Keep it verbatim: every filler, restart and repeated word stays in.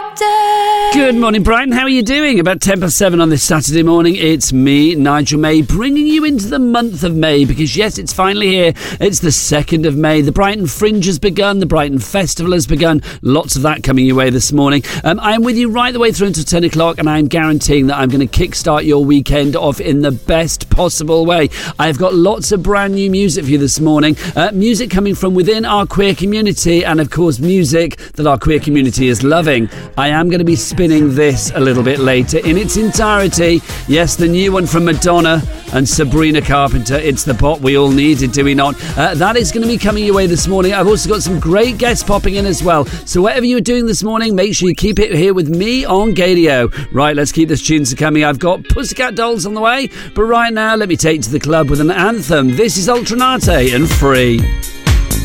update. Good morning, Brighton. How are you doing? About ten past seven on this Saturday morning. It's me, Nigel May, bringing you into the month of May because, yes, it's finally here. It's the second of May. The Brighton Fringe has begun. The Brighton Festival has begun. Lots of that coming your way this morning. Um, I am with you right the way through until ten o'clock, and I am guaranteeing that I'm going to kickstart your weekend off in the best possible way. I've got lots of brand new music for you this morning. Uh, music coming from within our queer community, and, of course, music that our queer community is loving. I am going to be spinning this a little bit later in its entirety. Yes, the new one from Madonna and Sabrina Carpenter. It's the pop we all needed, do we not? Uh, that is going to be coming your way this morning. I've also got some great guests popping in as well. So whatever you're doing this morning, make sure you keep it here with me on Gadio. Right, let's keep this tunes coming. I've got Pussycat Dolls on the way, but right now, let me take you to the club with an anthem. This is Ultranate and Free.